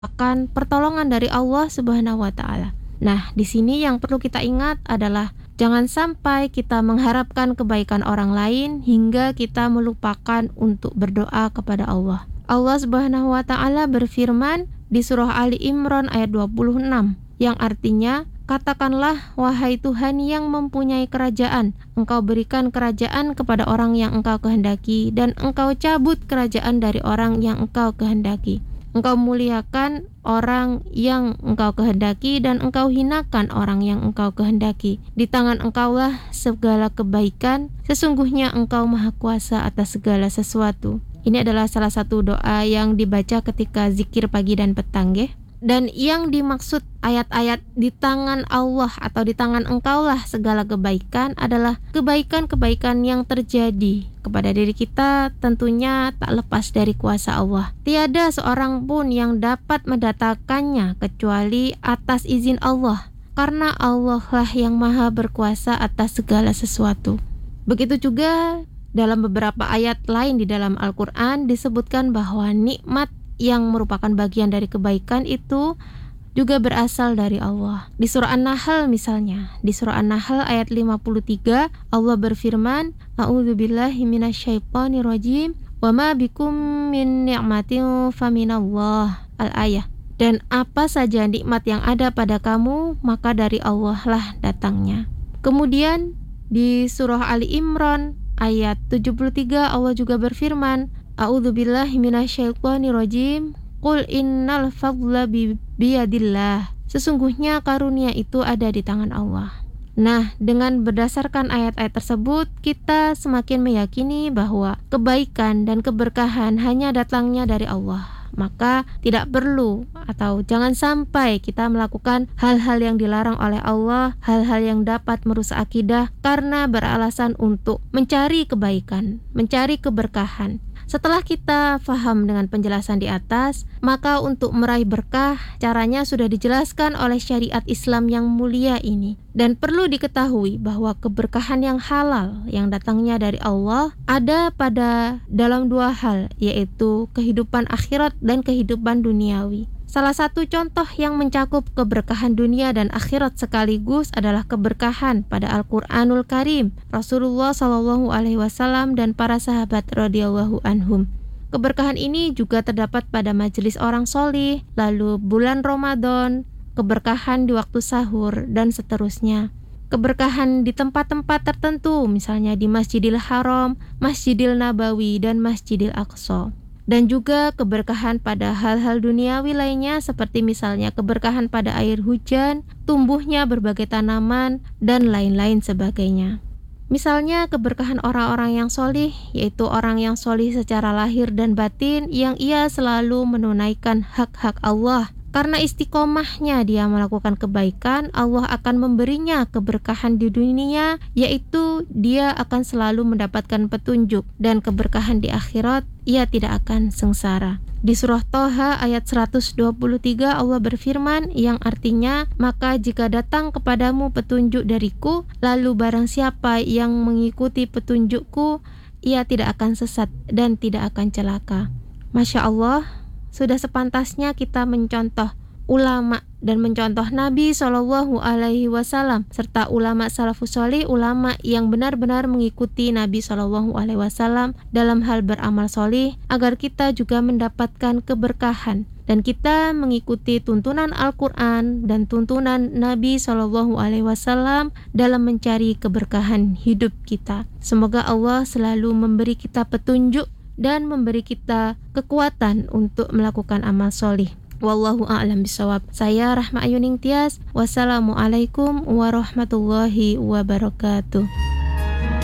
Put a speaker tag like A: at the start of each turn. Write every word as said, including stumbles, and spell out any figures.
A: akan pertolongan dari Allah Subhanahu wa taala. Nah, di sini yang perlu kita ingat adalah jangan sampai kita mengharapkan kebaikan orang lain hingga kita melupakan untuk berdoa kepada Allah. Allah Subhanahu wa taala berfirman di surah Ali Imran ayat dua puluh enam yang artinya, katakanlah wahai Tuhan yang mempunyai kerajaan, Engkau berikan kerajaan kepada orang yang Engkau kehendaki dan Engkau cabut kerajaan dari orang yang Engkau kehendaki. Engkau muliakan orang yang Engkau kehendaki dan Engkau hinakan orang yang Engkau kehendaki. Di tangan Engkaulah segala kebaikan, sesungguhnya Engkau maha kuasa atas segala sesuatu. Ini adalah salah satu doa yang dibaca ketika zikir pagi dan petang, ya. Dan yang dimaksud ayat-ayat di tangan Allah atau di tangan Engkaulah segala kebaikan adalah kebaikan-kebaikan yang terjadi kepada diri kita, tentunya tak lepas dari kuasa Allah. Tiada seorang pun yang dapat mendatangkannya kecuali atas izin Allah, karena Allah lah yang maha berkuasa atas segala sesuatu. Begitu juga dalam beberapa ayat lain di dalam Al-Quran disebutkan bahwa nikmat yang merupakan bagian dari kebaikan itu juga berasal dari Allah. Di surah An-Nahl misalnya, di surah An-Nahl ayat lima puluh tiga, Allah berfirman, A'udzubillahi minasyaitonirrajim, wa ma bikum min ni'matin faminallah. Al-ayah. Dan apa saja nikmat yang ada pada kamu, maka dari Allah lah datangnya. Kemudian di surah Ali Imran ayat tujuh puluh tiga, Allah juga berfirman, A'udzubillahi minasyaitonirrajim. Qul innal fadla bi biyadillah. Sesungguhnya karunia itu ada di tangan Allah. Nah, dengan berdasarkan ayat-ayat tersebut, kita semakin meyakini bahwa kebaikan dan keberkahan hanya datangnya dari Allah. Maka tidak perlu atau jangan sampai kita melakukan hal-hal yang dilarang oleh Allah, hal-hal yang dapat merusak akidah karena beralasan untuk mencari kebaikan, mencari keberkahan. Setelah kita faham dengan penjelasan di atas, maka untuk meraih berkah, caranya sudah dijelaskan oleh syariat Islam yang mulia ini. Dan perlu diketahui bahwa keberkahan yang halal yang datangnya dari Allah ada pada dalam dua hal, yaitu kehidupan akhirat dan kehidupan duniawi. Salah satu contoh yang mencakup keberkahan dunia dan akhirat sekaligus adalah keberkahan pada Al-Quranul Karim, Rasulullah shallallahu alaihi wasallam dan para sahabat radhiyallahu anhum. Keberkahan ini juga terdapat pada majelis orang solih, lalu bulan Ramadan, keberkahan di waktu sahur, dan seterusnya. Keberkahan di tempat-tempat tertentu, misalnya di Masjidil Haram, Masjidil Nabawi, dan Masjidil Aqsa. Dan juga keberkahan pada hal-hal duniawi lainnya seperti misalnya keberkahan pada air hujan, tumbuhnya berbagai tanaman, dan lain-lain sebagainya. Misalnya keberkahan orang-orang yang solih, yaitu orang yang solih secara lahir dan batin yang ia selalu menunaikan hak-hak Allah. Karena istiqomahnya dia melakukan kebaikan, Allah akan memberinya keberkahan di dunia, yaitu dia akan selalu mendapatkan petunjuk, dan keberkahan di akhirat, ia tidak akan sengsara. Di surah Toha ayat seratus dua puluh tiga Allah berfirman yang artinya, maka jika datang kepadamu petunjuk dariku, lalu barang siapa yang mengikuti petunjukku, ia tidak akan sesat dan tidak akan celaka. Masya Allah, sudah sepantasnya kita mencontoh ulama dan mencontoh Nabi shallallahu alaihi wasallam serta ulama salafus sholih, ulama yang benar-benar mengikuti Nabi shallallahu alaihi wasallam dalam hal beramal sholih agar kita juga mendapatkan keberkahan dan kita mengikuti tuntunan Al-Quran dan tuntunan Nabi shallallahu alaihi wasallam dalam mencari keberkahan hidup kita. Semoga Allah selalu memberi kita petunjuk dan memberi kita kekuatan untuk melakukan amal solih. Wallahu a'lam bishawab. Saya Rahma Ayuning Tias. Wassalamualaikum warahmatullahi wabarakatuh.